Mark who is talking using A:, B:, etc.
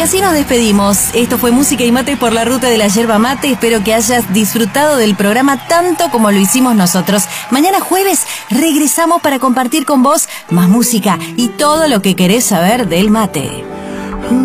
A: Y así nos despedimos. Esto fue Música y Mate por la Ruta de la Yerba Mate. Espero que hayas disfrutado del programa tanto como lo hicimos nosotros. Mañana jueves regresamos para compartir con vos más música y todo lo que querés saber del mate.